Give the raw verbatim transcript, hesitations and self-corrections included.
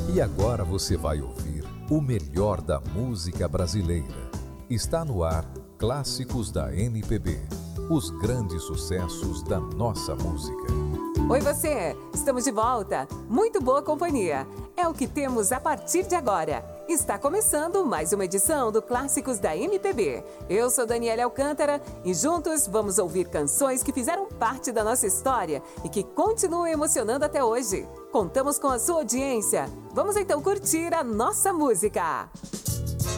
E agora você vai ouvir o melhor da música brasileira. Está no ar Clássicos da M P B. Os grandes sucessos da nossa música. Oi você, estamos de volta. Muito boa companhia. É o que temos a partir de agora. Está começando mais uma edição do Clássicos da M P B. Eu sou Daniela Alcântara e juntos vamos ouvir canções que fizeram parte da nossa história e que continuam emocionando até hoje. Contamos com a sua audiência. Vamos então curtir a nossa música.